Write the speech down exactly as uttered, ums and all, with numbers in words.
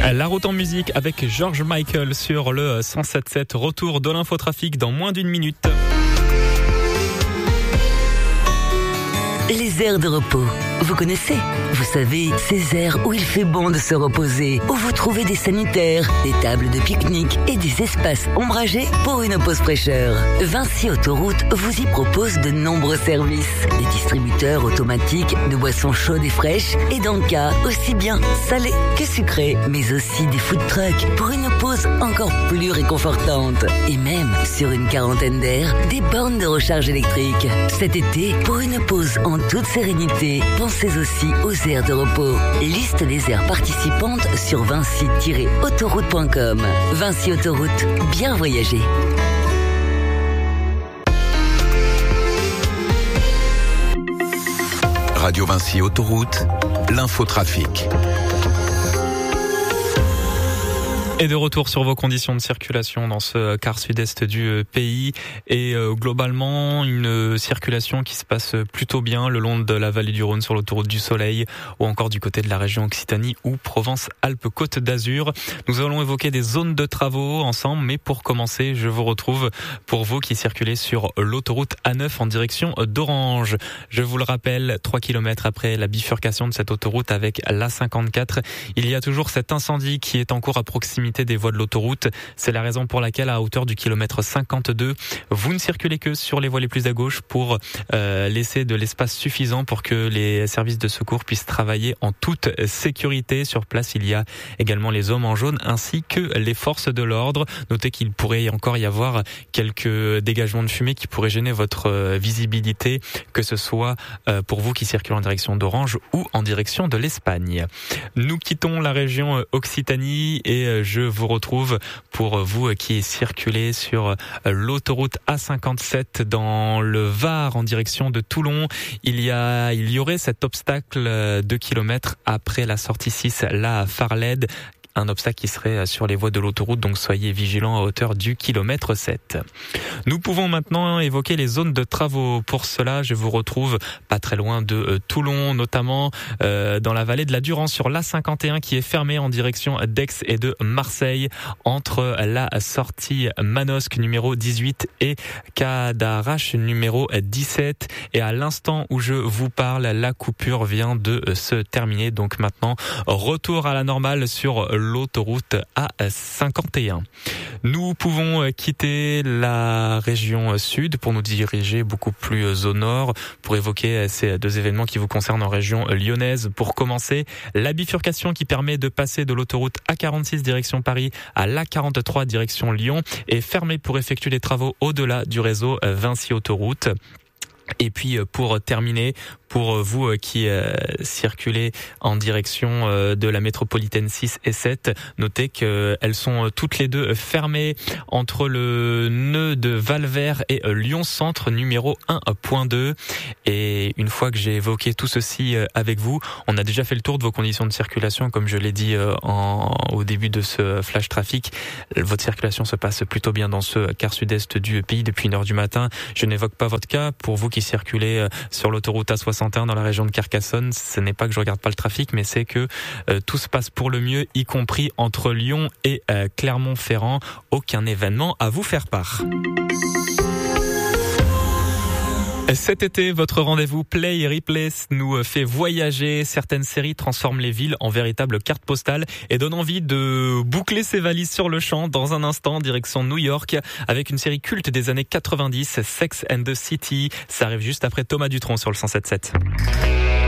La route en musique avec George Michael sur le cent sept sept. Retour de l'infotrafic dans moins d'une minute. Les aires de repos. Vous connaissez? Vous savez, ces aires où il fait bon de se reposer, où vous trouvez des sanitaires, des tables de pique-nique et des espaces ombragés pour une pause fraîcheur. Vinci Autoroute vous y propose de nombreux services. Des distributeurs automatiques de boissons chaudes et fraîches et d'encas aussi bien salés que sucrés, mais aussi des food trucks pour une pause encore plus réconfortante. Et même, sur une quarantaine d'aires, des bornes de recharge électrique. Cet été, pour une pause en toute sérénité, pensez aussi aux aires de repos. Liste des aires participantes sur vinci tiret autoroute point com. Vinci Autoroute, bien voyager. Radio Vinci Autoroute, l'infotrafic. Et de retour sur vos conditions de circulation dans ce quart sud-est du pays et euh, globalement une circulation qui se passe plutôt bien le long de la vallée du Rhône sur l'autoroute du Soleil ou encore du côté de la région Occitanie ou Provence-Alpes-Côte d'Azur. Nous allons évoquer des zones de travaux ensemble, mais pour commencer, je vous retrouve pour vous qui circulez sur l'autoroute A neuf en direction d'Orange. Je vous le rappelle, trois kilomètres après la bifurcation de cette autoroute avec l'A cinquante-quatre, il y a toujours cet incendie qui est en cours à proximité des voies de l'autoroute. C'est la raison pour laquelle à hauteur du kilomètre cinquante-deux, vous ne circulez que sur les voies les plus à gauche pour euh, laisser de l'espace suffisant pour que les services de secours puissent travailler en toute sécurité. Sur place, il y a également les hommes en jaune ainsi que les forces de l'ordre. Notez qu'il pourrait encore y avoir quelques dégagements de fumée qui pourraient gêner votre visibilité, que ce soit euh, pour vous qui circulez en direction d'Orange ou en direction de l'Espagne. Nous quittons la région Occitanie et je Je vous retrouve pour vous qui circulez sur l'autoroute A cinquante-sept dans le Var en direction de Toulon. Il y a, il y aurait cet obstacle deux kilomètres après la sortie six, là à Farled. Un obstacle qui serait sur les voies de l'autoroute, donc soyez vigilants à hauteur du kilomètre sept. Nous pouvons maintenant évoquer les zones de travaux. Pour cela, je vous retrouve pas très loin de euh, Toulon, notamment euh, dans la vallée de la Durance sur l'A cinquante et un qui est fermée en direction d'Aix et de Marseille entre la sortie Manosque numéro dix-huit et Cadarache numéro dix-sept. Et à l'instant où je vous parle, la coupure vient de se terminer. Donc maintenant, retour à la normale sur l'autoroute A cinquante et un. Nous pouvons quitter la région sud pour nous diriger beaucoup plus au nord pour évoquer ces deux événements qui vous concernent en région lyonnaise. Pour commencer, la bifurcation qui permet de passer de l'autoroute A quarante-six direction Paris à l'A quarante-trois direction Lyon est fermée pour effectuer les travaux au-delà du réseau Vinci Autoroute. Et puis pour terminer, pour vous qui euh, circulez en direction euh, de la métropolitaine six et sept, notez qu'elles sont toutes les deux fermées entre le nœud de Valvert et euh, Lyon Centre numéro un point deux. Et une fois que j'ai évoqué tout ceci euh, avec vous, on a déjà fait le tour de vos conditions de circulation, comme je l'ai dit euh, en, au début de ce flash trafic. Votre circulation se passe plutôt bien dans ce quart sud-est du pays depuis une heure du matin. Je n'évoque pas votre cas. Pour vous qui circulez sur l'autoroute A soixante et un dans la région de Carcassonne, ce n'est pas que je regarde pas le trafic, mais c'est que euh, tout se passe pour le mieux, y compris entre Lyon et euh, Clermont-Ferrand. Aucun événement à vous faire part. Cet été, votre rendez-vous Play et Replay nous fait voyager. Certaines séries transforment les villes en véritables cartes postales et donnent envie de boucler ses valises sur le champ. Dans un instant, direction New York avec une série culte des années quatre-vingt-dix, Sex and the City. Ça arrive juste après Thomas Dutronc sur le cent sept sept.